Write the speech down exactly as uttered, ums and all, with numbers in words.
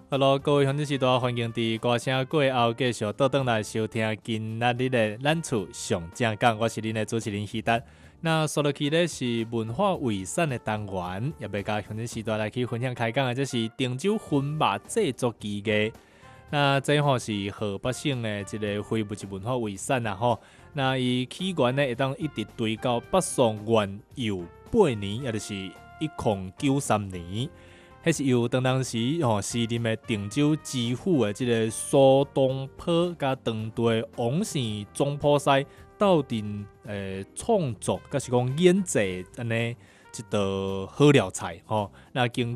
Hello，各位乡亲时代，欢迎伫歌声过后继续倒转来收听今仔日的咱厝上正讲，我是恁的主持人希达。那说落去咧是文化遗产的单元，也要甲乡亲时代来去分享开讲的，这是郑州粉肉制作技艺。那这吼是河北省的一个非物质文化遗产啦吼。那伊起源呢会当一直追到北宋元佑八年，也就是一零九三年。迄是由当当时吼时任的郑州知府的即个苏东坡甲当地王姓总铺师斗阵诶创作，甲是讲演制安尼一道好料菜吼。那经